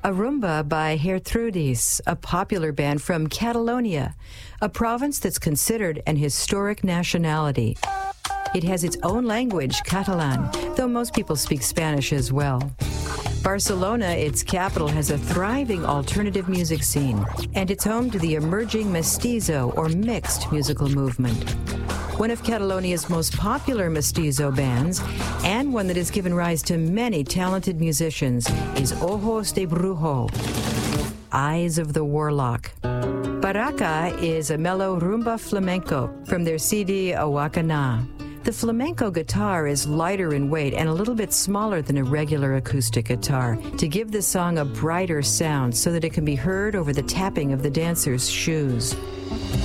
A rumba by Gertrudis, a popular band from Catalonia, a province that's considered an historic nationality. It has its own language, Catalan, though most people speak Spanish as well. Barcelona, its capital, has a thriving alternative music scene, and it's home to the emerging mestizo or mixed musical movement. One of Catalonia's most popular mestizo bands, and one that has given rise to many talented musicians, is Ojos de Brujo, Eyes of the Warlock. Baraka is a mellow rumba flamenco from their CD Awakana. The flamenco guitar is lighter in weight and a little bit smaller than a regular acoustic guitar to give the song a brighter sound so that it can be heard over the tapping of the dancers' shoes.